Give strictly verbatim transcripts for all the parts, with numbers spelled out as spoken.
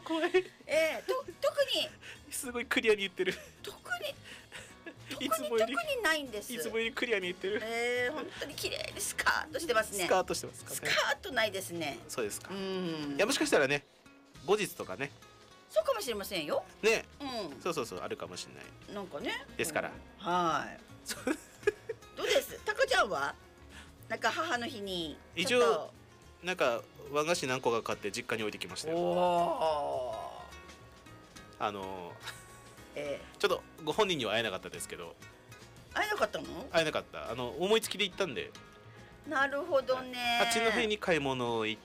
怖い。 えー、と特にすごいクリアに言ってる。 特に特いに特つもよりにないんです。 いつもよりクリアに言ってる。 えー、本当に綺麗にスカーッとしてますね。 スカートしてますかスね。 カートないですね。 そうですか。 ういん。 やもしかしたらね、後日とかね、 そうかもしれませんよ。 ね、 うん。 そうそうそうあるかもしれないなんかね。 ですから。 うんはい。どうです。タカちゃんはなんか母の日に一ちょっと応なんか和菓子何個か買って実家に置いてきましたおよ。 お。 あのえちょっとご本人には会えなかったですけど、 ー、会えなかったの？ 会えなかった。あの思いつきで行ったんで、 なるほどね。 八戸に買い物行って、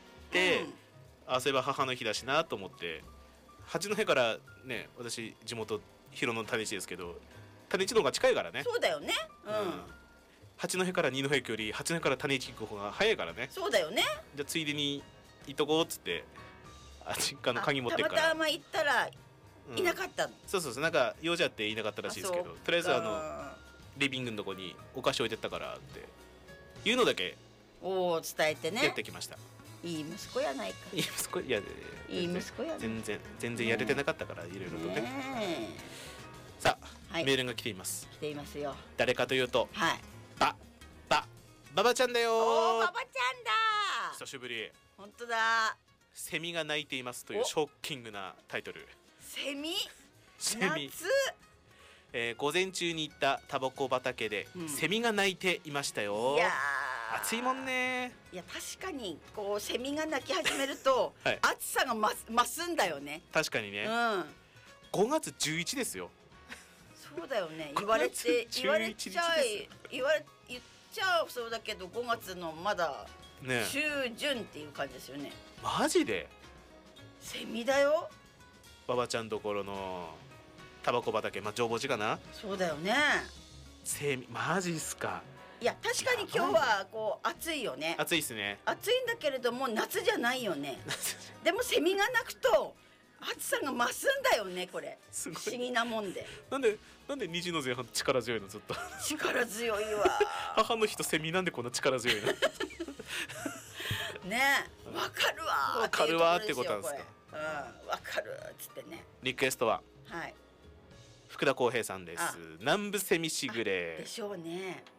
うんあそういえば母の日だしなと思って、八戸からね、私地元広野の種市ですけど、種市の方が近いからね。 そうだよね。うん。 うん八戸から二戸駅より八戸から種市行く方が早いからね。 そうだよね。 じゃあついでに行っとこうっつって、あ実家の鍵持ってあくから。 たまたま行ったらうんいなかったの。 そうそうそう、なんか用事あっていなかったらしいですけど、 あそうとりあえずあのかリビングのとこにお菓子置いてったからっていうのだけおお伝えてね。 やってきました。 いい息子やないか。 いい息子いやいい息子やね。 全然全然やれてなかったからいろいろとね。 ねさあ、 はいメールが来ています。 え来ていますよ。 誰かというとはい。 ばばばばちゃんだよおおー。 ババちゃんだ。 久しぶり。 本当だ。 セミが鳴いていますというおショッキングなタイトル。 セミ。 セミ、 夏。 えー午前中に行ったタバコ畑で、 うんセミが鳴いていましたよ。 いやー暑いもんね。 いや確かにこうセミが鳴き始めると、 はい暑さが増す増すんだよね。 確かにね、 うん。 ごがつじゅういちですよ。 そうだよね。言われてごがつ言われちゃじゅういちい言われ言っちゃうそうだけどごがつのまだね中旬っていう感じですよね。 マジでセミだよ。 ばばちゃんところのタバコ畑、まあ浄法寺かな。 そうだよね。 セミマジっすか。 いや確かに今日はこう暑いよね。 暑いっすね。 暑いんだけれども夏じゃないよね。でもセミが鳴くと暑さが増すんだよねこれ。 すごい不思議なもんで。 なんでなんでにじの前半力強いのずっと。 力強いわ。 母の日とセミなんでこんな力強いの。 ねえ、わかるわーわかるわーっていうことなんですか。 これうん、わかるっつってね。 リクエストははい。 福田浩平さんであす。南部セミしぐでれ。 しょうね。